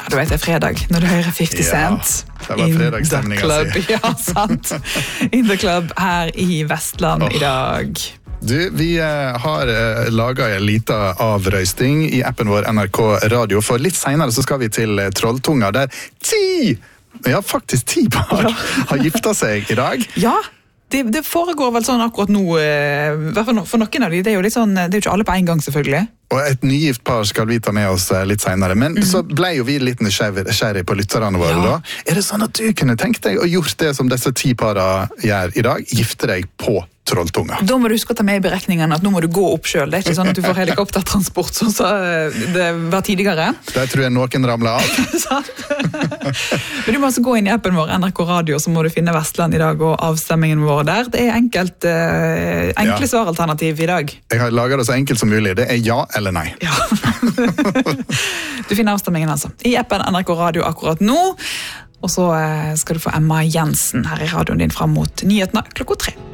du vet det fredag, når du hører 50 Cent. Det var fredagsstemningen sin. Ja, sant. In the Club her i Vestland i dag. Du, vi har laget en liten avrøysting i appen vår NRK Radio, for litt senere så skal vi til Trolltunga, der 10 par har giftet seg i dag. Ja, det foregår vel sånn akkurat nå, for noen av de, det er jo litt sånn, det er jo ikke alle på en gang selvfølgelig. Og et nygift par skal vi ta med oss litt senere, men så ble jo vi litt nysgjerrig på lytterne våre da. Er det sånn at du kunne tenkt deg å gjort det som disse 10 parene gjør i dag, gifte deg på Trolltunga? Da må du huske å ta med i berekningen at nå må du gå opp selv. Det er ikke sånn at du får helikoptertransport sånn som det var tidligere. Der tror jeg noen ramler av. Men du må altså gå inn i appen vår, NRK Radio, så må du finne Vestland i dag og avstemmingen vår der. Det er enkle svaralternativ i dag. Jeg har laget det så enkelt som mulig. Det er ja eller nei. Ja. Du finner avstemmingen altså i appen NRK Radio akkurat nå. Og så skal du få Emma Jensen her i radioen din frem mot nyhetene klokka 3.